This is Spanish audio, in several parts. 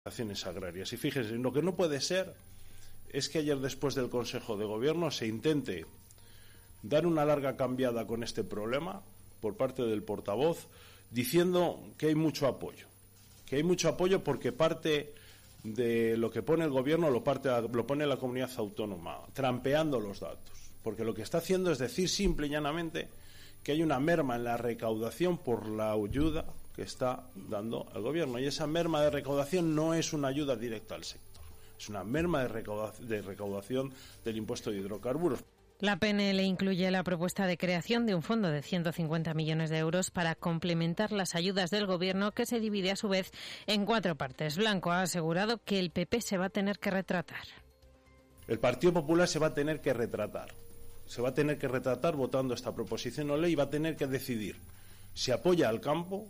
Acciones agrarias. Y fíjense, lo que no puede ser es que ayer, después del Consejo de Gobierno, se intente dar una larga cambiada con este problema por parte del portavoz, diciendo que hay mucho apoyo. Que hay mucho apoyo porque parte de lo que pone el Gobierno lo pone la comunidad autónoma, trampeando los datos. Porque lo que está haciendo es decir simple y llanamente que hay una merma en la recaudación por la ayuda que está dando el Gobierno. Y esa merma de recaudación no es una ayuda directa al sector, es una merma de recaudación del impuesto de hidrocarburos. La PNL incluye la propuesta de creación de un fondo de 150 millones de euros para complementar las ayudas del Gobierno, que se divide a su vez en 4 partes. Blanco ha asegurado que el PP se va a tener que retratar. El Partido Popular se va a tener que retratar. Se va a tener que retratar votando esta proposición de ley y va a tener que decidir si apoya al campo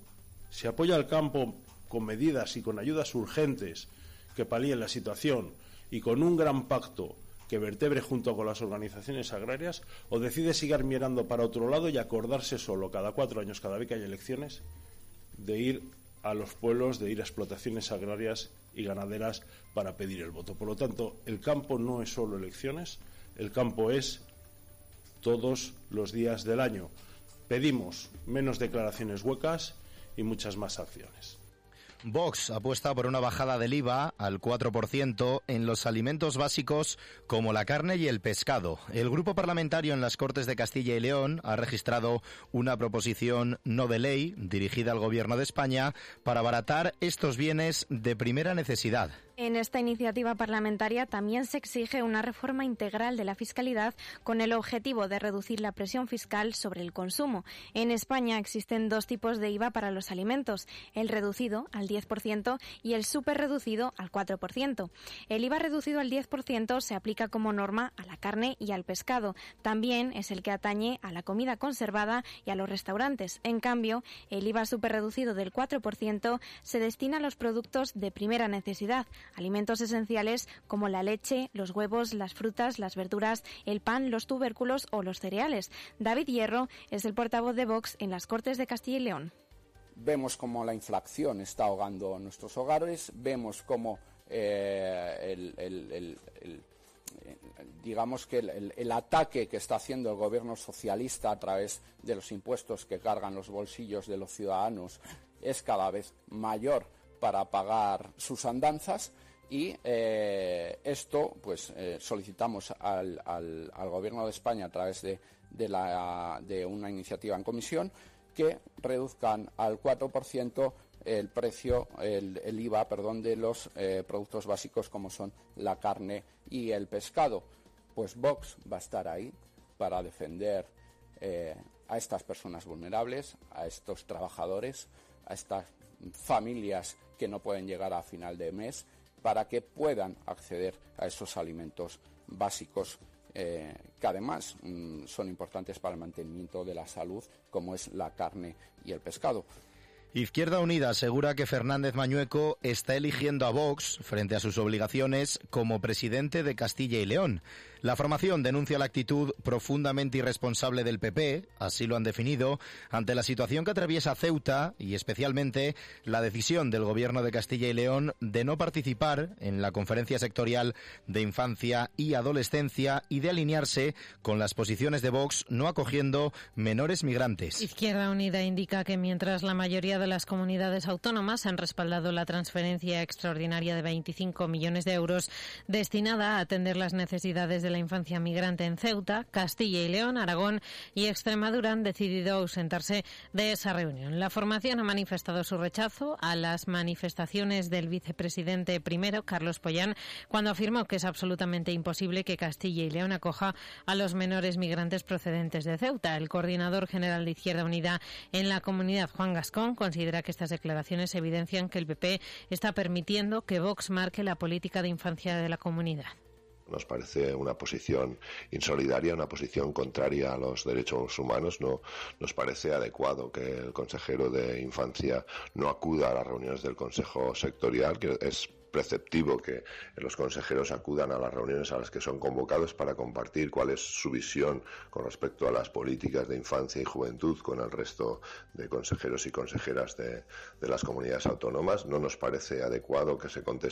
con medidas y con ayudas urgentes que palíen la situación y con un gran pacto que vertebre junto con las organizaciones agrarias, o decide seguir mirando para otro lado y acordarse solo cada 4 años, cada vez que hay elecciones, de ir a los pueblos, de ir a explotaciones agrarias y ganaderas para pedir el voto. Por lo tanto, el campo no es solo elecciones, el campo es todos los días del año. Pedimos menos declaraciones huecas y muchas más acciones. Vox apuesta por una bajada del IVA al 4% en los alimentos básicos como la carne y el pescado. El grupo parlamentario en las Cortes de Castilla y León ha registrado una proposición no de ley dirigida al Gobierno de España para abaratar estos bienes de primera necesidad. En esta iniciativa parlamentaria también se exige una reforma integral de la fiscalidad con el objetivo de reducir la presión fiscal sobre el consumo. En España existen 2 tipos de IVA para los alimentos, el reducido al 10% y el superreducido al 4%. El IVA reducido al 10% se aplica como norma a la carne y al pescado. También es el que atañe a la comida conservada y a los restaurantes. En cambio, el IVA superreducido del 4% se destina a los productos de primera necesidad, alimentos esenciales como la leche, los huevos, las frutas, las verduras, el pan, los tubérculos o los cereales. David Hierro es el portavoz de Vox en las Cortes de Castilla y León. Vemos cómo la inflación está ahogando nuestros hogares, vemos cómo digamos que el ataque que está haciendo el gobierno socialista a través de los impuestos que cargan los bolsillos de los ciudadanos es cada vez mayor para pagar sus andanzas, y esto pues solicitamos al Gobierno de España a través de una iniciativa en comisión que reduzcan al 4% el precio, el IVA, de los productos básicos como son la carne y el pescado. Pues Vox va a estar ahí para defender a estas personas vulnerables, a estos trabajadores, a estas familias que no pueden llegar a final de mes, para que puedan acceder a esos alimentos básicos que además son importantes para el mantenimiento de la salud, como es la carne y el pescado. Izquierda Unida asegura que Fernández Mañueco está eligiendo a Vox frente a sus obligaciones como presidente de Castilla y León. La formación denuncia la actitud profundamente irresponsable del PP, así lo han definido, ante la situación que atraviesa Ceuta y especialmente la decisión del Gobierno de Castilla y León de no participar en la conferencia sectorial de infancia y adolescencia y de alinearse con las posiciones de Vox no acogiendo menores migrantes. Izquierda Unida indica que mientras la mayoría de las comunidades autónomas han respaldado la transferencia extraordinaria de 25 millones de euros destinada a atender las necesidades de la infancia migrante en Ceuta, Castilla y León, Aragón y Extremadura han decidido ausentarse de esa reunión. La formación ha manifestado su rechazo a las manifestaciones del vicepresidente primero, Carlos Pollán, cuando afirmó que es absolutamente imposible que Castilla y León acoja a los menores migrantes procedentes de Ceuta. El coordinador general de Izquierda Unida en la comunidad, Juan Gascón, considera que estas declaraciones evidencian que el PP está permitiendo que Vox marque la política de infancia de la comunidad. Nos parece una posición insolidaria, una posición contraria a los derechos humanos. No nos parece adecuado que el consejero de Infancia no acuda a las reuniones del Consejo Sectorial, que es preceptivo que los consejeros acudan a las reuniones a las que son convocados para compartir cuál es su visión con respecto a las políticas de infancia y juventud con el resto de consejeros y consejeras de las comunidades autónomas. No nos parece adecuado que se conteste